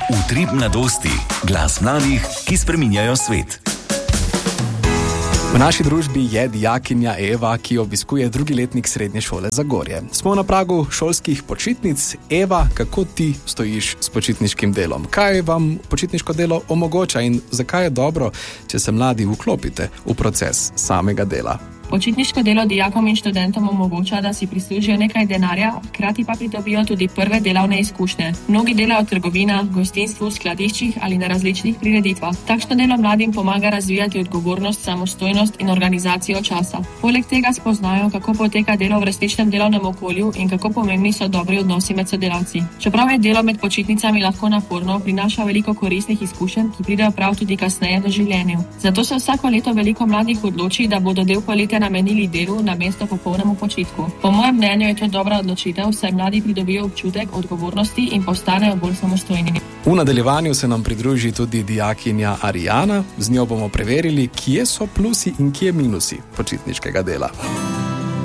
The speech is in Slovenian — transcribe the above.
Utrip mladosti. Glas mladih, ki spreminjajo svet. V naši družbi je dijakinja Eva, ki obiskuje drugi letnik srednje šole Zagorje. Smo na pragu šolskih počitnic. Eva, kako ti stojiš s počitniškim delom? Kaj vam počitniško delo omogoča in zakaj je dobro, če se mladi vklopite v proces samega dela? Počitniško delo dijakom in študentom omogoča, da si prislužijo nekaj denarja, hkrati pa pridobijo tudi prve delovne izkušnje. Mnogi delajo v trgovinah, gostinstvu, skladiščih ali na različnih prireditvah. Takšno delo mladim pomaga razvijati odgovornost, samostojnost in organizacijo časa. Poleg tega spoznajo, kako poteka delo v resničnem delovnem okolju in kako pomembni so dobri odnosi med sodelavci. Čeprav je delo med počitnicami lahko naporno, prinaša veliko koristnih izkušenj, ki pridejo prav tudi kasneje v življenju. Zato se vsako leto veliko mladih odloči, da bodo del poletja namenili delu namesto popolnemu počitku. Po mojem mnenju je to dobra odločitev, saj mladi pridobijo občutek odgovornosti in postanejo bolj samostojni. V nadaljevanju se nam pridruži tudi dijakinja Arijana. Z njo bomo preverili, kje so plusi in kje minusi počitniškega dela.